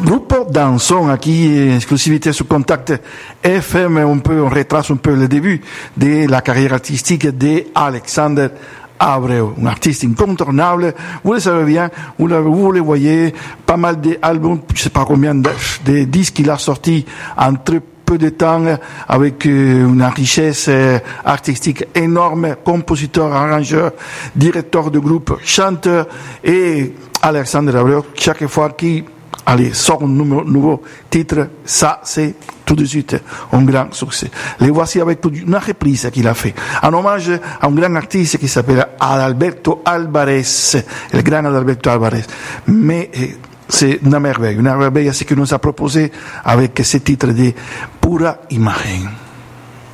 Grupo Danson, aquí exclusivité sur Contact FM, on retrace un peu le début de la carrière artistique d'Alexander Abreu, un artiste incontournable. Vous le savez bien, vous le voyez, pas mal d'albums, je sais pas combien de disques il a sorti en très peu de temps, avec une richesse artistique énorme, compositeur, arrangeur, directeur de groupe, chanteur, et Alexander Abreu, chaque fois qu'il sort un nouveau titre, ça c'est tout de suite un grand succès. Les voici avec une reprise qu'il a fait, en hommage à un grand artiste qui s'appelle Adalberto Alvarez, le grand Adalberto Alvarez. Mais c'est une merveille, ce que nous a proposé avec ce titre de Pura Imagen.